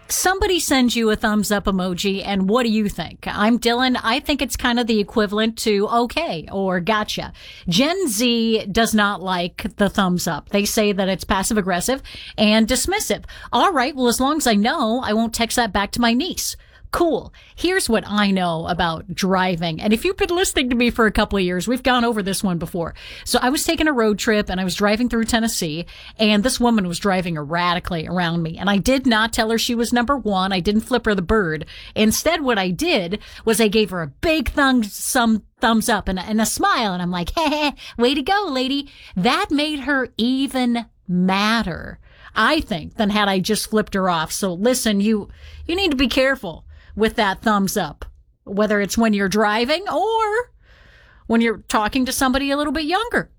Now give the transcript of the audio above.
Somebody sends you a thumbs up emoji, and what do you think? I'm Dylan. I think it's kind of the equivalent to okay or gotcha. Gen Z does not like the thumbs up. They say that it's passive aggressive and dismissive. All right, well, as long as I know, I won't text that back to my niece. Cool. Here's what I know about driving. And if you've been listening to me for a couple of years, we've gone over this one before. So I was taking a road trip and I was driving through Tennessee, and this woman was driving erratically around me. And I did not tell her she was number one. I didn't flip her the bird. Instead, what I did was I gave her a big thumbs up and a smile. And I'm like, hey, way to go, lady. That made her even madder, I think, than had I just flipped her off. So listen, you need to be careful with that thumbs up, whether it's when you're driving or when you're talking to somebody a little bit younger.